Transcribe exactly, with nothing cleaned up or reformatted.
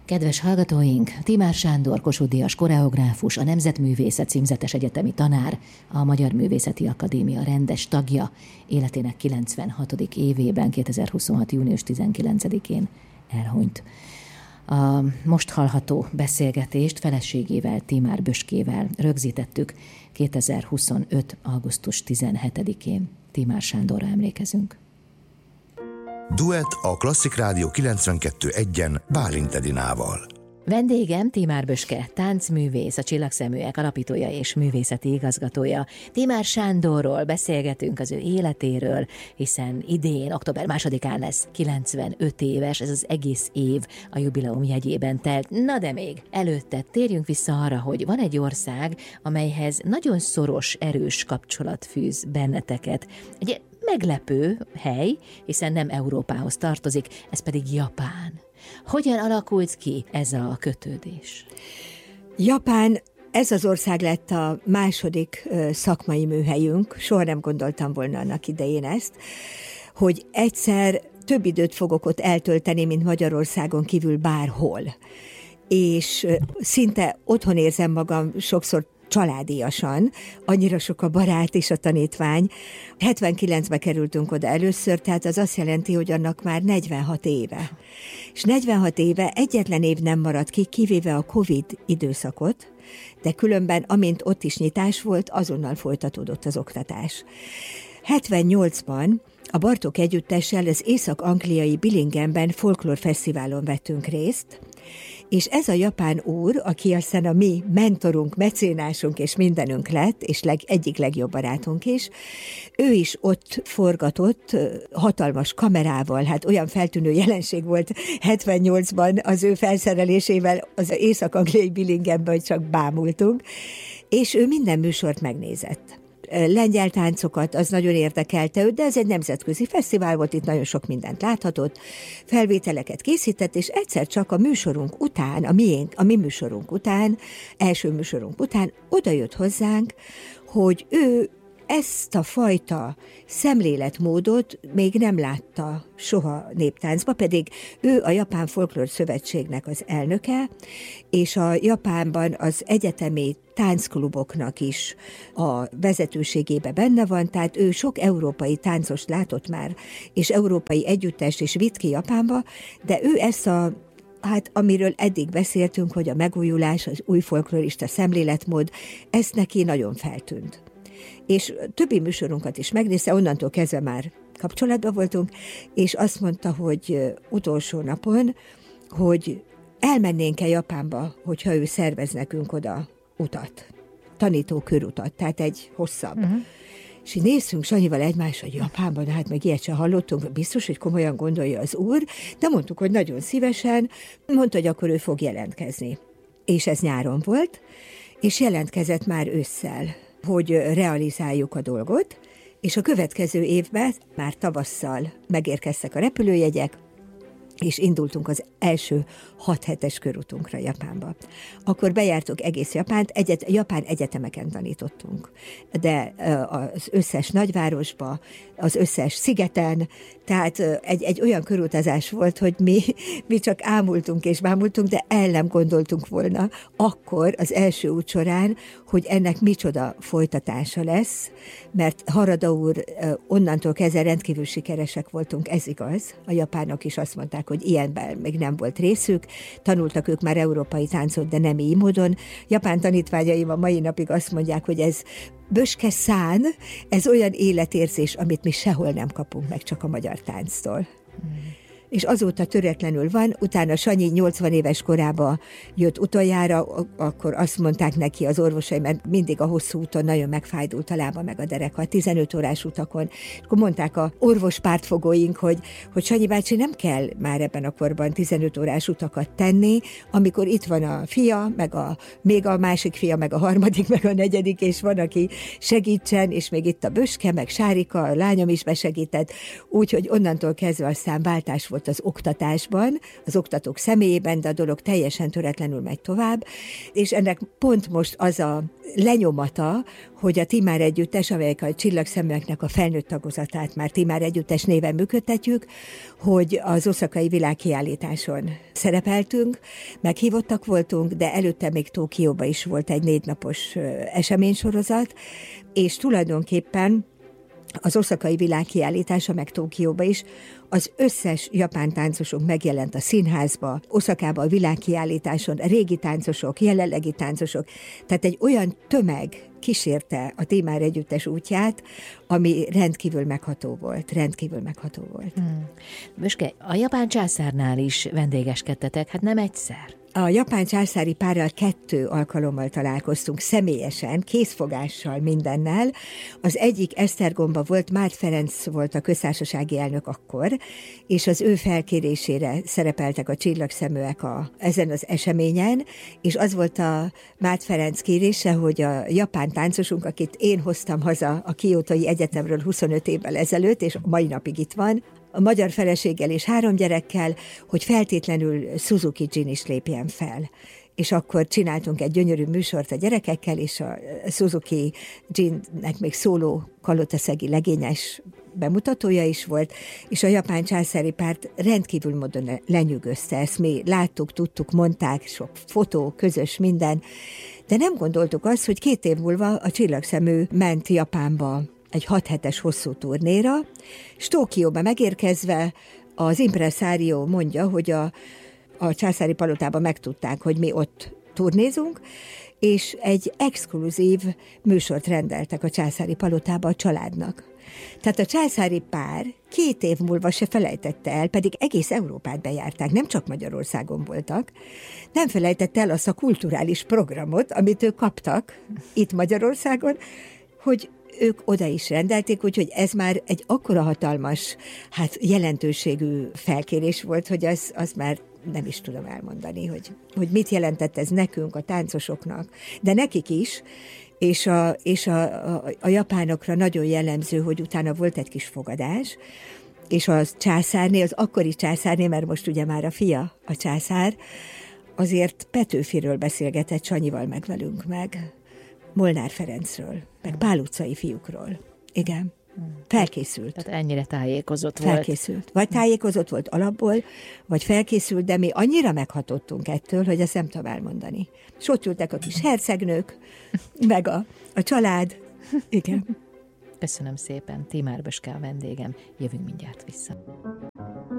Kedves hallgatóink, Timár Sándor Kossuth Díjas koreográfus, a Nemzetművészet címzetes egyetemi tanár, a Magyar Művészeti Akadémia rendes tagja, életének kilencvenhatodik évében, kétezer-huszonhat. június tizenkilencedikén elhunyt. A most hallható beszélgetést feleségével, Timár Böskével rögzítettük kétezer-huszonöt. augusztus tizenhetedikén. Timár Sándorra emlékezünk. Duett a Klasszik Rádió kilencvenkettő egyen Bálint Edinával. Vendégem Timár Böske, táncművész, a Csillagszeműek alapítója és művészeti igazgatója. Timár Sándorról beszélgetünk, az ő életéről, hiszen idén, október másodikán lesz kilencvenöt éves, ez az egész év a jubileum jegyében telt. Na de még előtte térjünk vissza arra, hogy van egy ország, amelyhez nagyon szoros, erős kapcsolat fűz benneteket. Egy meglepő hely, hiszen nem Európához tartozik, ez pedig Japán. Hogyan alakult ki ez a kötődés? Japán, ez az ország lett a második szakmai műhelyünk, soha nem gondoltam volna annak idején ezt, hogy egyszer több időt fogok ott eltölteni, mint Magyarországon kívül bárhol. És szinte otthon érzem magam sokszor családiasan, annyira sok a barát és a tanítvány. hetvenkilencben kerültünk oda először, tehát az azt jelenti, hogy annak már negyvenhat éve. És negyvenhat éve egyetlen év nem maradt ki, kivéve a Covid időszakot, de különben, amint ott is nyitás volt, azonnal folytatódott az oktatás. hetvennyolcban a Bartók együttessel az észak-angliai Billinghamben folklórfesztiválon vettünk részt, és ez a japán úr, aki aztán a mi mentorunk, mecénásunk és mindenünk lett, és leg, egyik legjobb barátunk is, ő is ott forgatott hatalmas kamerával, hát olyan feltűnő jelenség volt hetvennyolcban az ő felszerelésével az észak-angliai Billinghamben, hogy csak bámultunk, és ő minden műsort megnézett. Lengyel táncokat, az nagyon érdekelte őt, de ez egy nemzetközi fesztivál volt, itt nagyon sok mindent láthatott, felvételeket készített, és egyszer csak a műsorunk után, a miénk, a mi műsorunk után, első műsorunk után oda jött hozzánk, hogy ő ezt a fajta szemléletmódot még nem látta soha néptáncba, pedig ő a Japán Folklór Szövetségnek az elnöke, és a Japánban az egyetemi tánckluboknak is a vezetőségében benne van, tehát ő sok európai táncost látott már, és európai együttest is vitt ki Japánba, de ő ezt a hát amiről eddig beszéltünk, hogy a megújulás, az új folklorista szemléletmód, ez neki nagyon feltűnt. És többi műsorunkat is megnézte, onnantól kezdve már kapcsolatban voltunk, és azt mondta, hogy utolsó napon, hogy elmennénk-e Japánba, hogyha ő szervez nekünk oda utat, tanító körutat, tehát egy hosszabb. Uh-huh. És így néztünk Sanyival egymásra, hogy Japánban, hát meg ilyet sem hallottunk, biztos, hogy komolyan gondolja az úr, de mondtuk, hogy nagyon szívesen, mondta, hogy akkor ő fog jelentkezni. És ez nyáron volt, és jelentkezett már ősszel, hogy realizáljuk a dolgot, és a következő évben már tavasszal megérkeztek a repülőjegyek, és indultunk az első hat hetes körutunkra Japánba. Akkor bejártuk egész Japánt, egyet, japán egyetemeken tanítottunk, de az összes nagyvárosba, az összes szigeten, tehát egy, egy olyan körutazás volt, hogy mi, mi csak ámultunk és bámultunk, de el nem gondoltunk volna akkor az első út során, hogy ennek micsoda folytatása lesz, mert Harada úr onnantól kezdve rendkívül sikeresek voltunk, ez igaz. A japánok is azt mondták, hogy ilyenben még nem volt részük, tanultak ők már európai táncot, de nem így módon. Japán tanítványaim a mai napig azt mondják, hogy ez Böske szán, ez olyan életérzés, amit mi sehol nem kapunk meg, csak a magyar tánctól. Hmm. És azóta töretlenül van, utána Sanyi nyolcvan éves korában jött utoljára, akkor azt mondták neki az orvosai, mert mindig a hosszú úton nagyon megfájdult a lába meg a dereka, tizenöt órás utakon, és akkor mondták a orvos pártfogóink, hogy, hogy Sanyi bácsi, nem kell már ebben a korban tizenöt órás utakat tenni, amikor itt van a fia, meg a, még a másik fia, meg a harmadik, meg a negyedik, és van, aki segítsen, és még itt a Böske, meg Sárika, a lányom is besegített, úgyhogy onnantól kezdve aztán váltás volt ott az oktatásban, az oktatók személyében, de a dolog teljesen töretlenül megy tovább, és ennek pont most az a lenyomata, hogy a Timár Együttes, amelyek a Csillagszeműeknek a felnőtt tagozatát már Timár Együttes néven működtetjük, hogy az oszakai világkiállításon szerepeltünk, meghívottak voltunk, de előtte még Tokióban is volt egy négy napos eseménysorozat, és tulajdonképpen az oszakai világkiállítása, meg Tokióba is, az összes japán táncosunk megjelent a színházba, Oszakában a világkiállításon, a régi táncosok, jelenlegi táncosok, tehát egy olyan tömeg kísérte a Timár Együttes útját, ami rendkívül megható volt, rendkívül megható volt. Hmm. Böske, a japán császárnál is vendégeskedtetek, hát nem egyszer. A japán császári párral kettő alkalommal találkoztunk személyesen, készfogással, mindennel. Az egyik Esztergomba volt, Márd Ferenc volt a köztársasági elnök akkor, és az ő felkérésére szerepeltek a Csillagszeműek a, ezen az eseményen, és az volt a Márd Ferenc kérése, hogy a japán táncosunk, akit én hoztam haza a Kiotói Egyetemről huszonöt évvel ezelőtt, és mai napig itt van, a magyar feleséggel és három gyerekkel, hogy feltétlenül Suzuki Gin is lépjen fel. És akkor csináltunk egy gyönyörű műsort a gyerekekkel, és a Suzuki Ginnek még szóló kalotaszegi legényes bemutatója is volt, és a japán császári párt rendkívül módon lenyűgözte ezt. Mi láttuk, tudtuk, mondták, sok fotó, közös minden, de nem gondoltuk azt, hogy két év múlva a Csillagszemű ment Japánba egy hat hetes hosszú turnéra, és Tokióba megérkezve az impreszárió mondja, hogy a, a császári palotában megtudták, hogy mi ott turnézunk, és egy exkluzív műsort rendeltek a császári palotába a családnak. Tehát a császári pár két év múlva se felejtette el, pedig egész Európát bejárták, nem csak Magyarországon voltak, nem felejtette el azt a kulturális programot, amit ők kaptak itt Magyarországon, hogy ők oda is rendelték, úgyhogy ez már egy akkora hatalmas, hát jelentőségű felkérés volt, hogy az, az már nem is tudom elmondani, hogy, hogy mit jelentett ez nekünk, a táncosoknak, de nekik is, és a, és a, a, a japánokra nagyon jellemző, hogy utána volt egy kis fogadás, és a császárné, az akkori császárné, mert most ugye már a fia a császár, azért Petőfiről beszélgetett Sanyival meg velünk meg, Molnár Ferencről, meg Pál utcai fiúkról. Igen. Felkészült. Tehát ennyire tájékozott volt. Felkészült. Vagy tájékozott volt alapból, vagy felkészült, de mi annyira meghatottunk ettől, hogy ezt nem tudom elmondani. És ott ültek a kis hercegnők, meg a, a család. Igen. Köszönöm szépen. Timár Böske a vendégem. Jövünk mindjárt vissza.